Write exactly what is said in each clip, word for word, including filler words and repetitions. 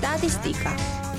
სტატისტიკა.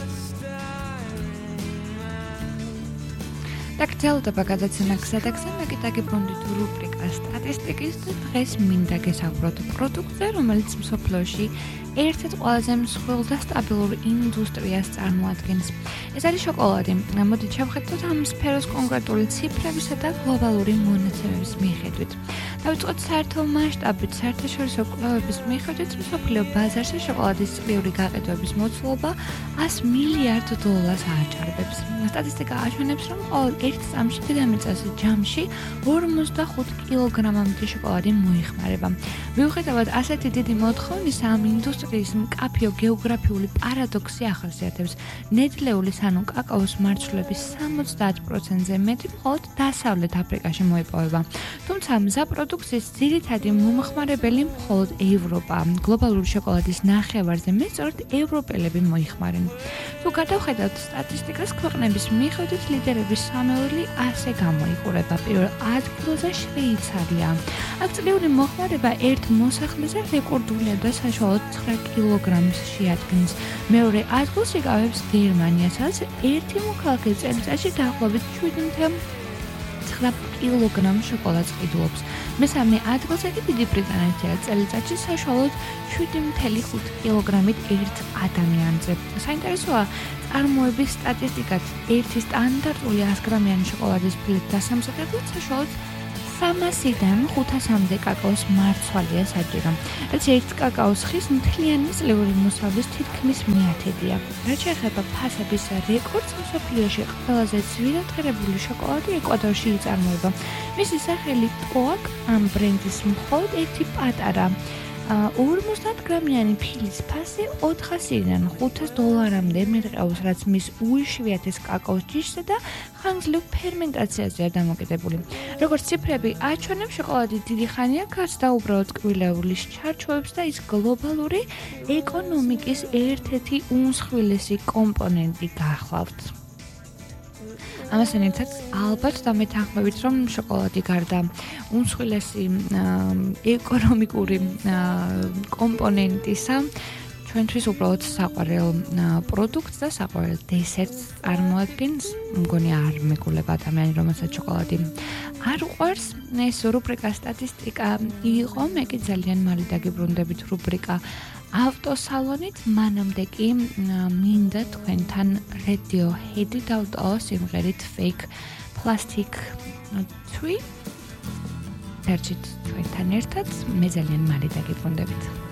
დაგრძელდება გადაცემა გზადაგზა მეკითხები ბრუნდით რუბრიკა სტატისტიკის და დღეს მინდა გესაუბროთ პროდუქტზე, რომელიც მსოფლიოში ერთ-ერთ ყველაზე მსხვილ და სტაბილურ ინდუსტრიას წარმოადგენს. ეს არის შოკოლადი. მოდით შევხედოთ ამ სფეროს კონკრეტული ციფრებისა და გლობალური მონაცემების მიხედვით. დავიწყოთ საერთო მასშტაბით, საერთაშორისო კვლევების მიხედვით, მსოფლიო ბაზარში შოკოლადის წლიური გაყიდვების მოცულობა ას მილიარდ დოლარს ააჭარბებს. სტატისტიკა აჩვენებს, რომ ყოველ ერთ წამში დედამიწას ჯამში ორმოცდახუთ კილოგრამამდე შოკოლადი მოიხმარება. მიუხედავად ასეთი დიდი მოთხოვნისა, ამ ინდუსტრიის მკაფიო გეოგრაფიული პარადოქსი ახასიათებს. ნედლეულის ანუ კაკაოს მარცვლების სამოცდაათ პროცენტზე მეტი მხოლოდ დასავლეთ აფრიკაში მოიპოვება. თუმცა მზა პროდუქციის ძირითადი მომხმარებელი მხოლოდ ევროპა. გლობალური შოკოლადის ნახევარზე მეტ სწორედ ევროპელები მოიხმარენ. თუ გადავხედავთ სტატისტიკას, ქვეყნების მიხედვით ლიდერების სამეული ასე გამოიყურება. პირველ ადგილზე შვეიცარია. აქ წლიური მოხმარება ერთ მოსახლეზე რეკორდულია და საშუალოდ ცხრა კილოგრამს შეადგენს. მეორე ადგილს იკავებს გერმანია, სადაც ერთი მოქალაქე წელიწადში დაახლოებით შვიდი ცხრა კილოგრამს შოკოლადს ყიდულობს. მესამე ადგილზე კი დიდი ბრიტანეთია, წელიწადში საშუალოდ შვიდი ცხრა კილოგრამით ერთ ადამიანზე. საინტერესოა წარმოების სტატისტიკაც ერთი სტანდარტული ას გრამიანი შოკოლადის ფილით დასამზადებლად საშუალოდ სამასიდან ხუთასამდე კაკაოს მარცვალია საჭირო. რაც ერთ კაკაოს ხის მთლიანი წლიური მოსავლის თითქმის მეათედია. რაც შეეხება ფასების რეკორდს, მსოფლიოში ყველაზე ძვირად ღირებული შოკოლადი ეკვადორში იწარმოება. მისი სახელი ტოაკ, ამ ბრენდის მხოლოდ ერთი პატარა ორმოცდაათ გრამიანი ფილის ფასი ოთხასიდან ხუთას დოლარამდე მერყეობს, რაც მის უიშვიათეს კაკაოს ჯიშზე და ხანგრძლივ ფერმენტაციაზეა დამოკიდებული. როგორც ციფრები აჩვენებს, შოკოლადი დიდი ხანია გარს დაუბრალოდ კბილეულის ჩარჩოებს და ის გლობალური ეკონომიკის ერთ-ერთი უმსხვილესი კომპონენტი გახლავთ. ამასთან ერთად ალბათ დამეთანხმებით, რომ შოკოლადი გარდა უმსხვილესი ეკონომიკური კომპონენტისა ჩვენთვის უბრალოდ საყვარელ პროდუქტს და საყვარელ დესერტს წარმოადგენს. მგონი არ მეგულება ადამიანი, რომელსაც შოკოლადი არ უყვარს. ეს რუბრიკა სტატისტიკა იყო, მე კი ძალიან მალე დაგიბრუნდებით რუბრიკა ავტოსალონით. მანამდე კი მინდა თქვენთან Radiohead-ი დავტოვო სიმღერით Fake Plastic Tree. ერთით თქვენთან ერთად მე ძალიან მალე დაგიბრუნდებით.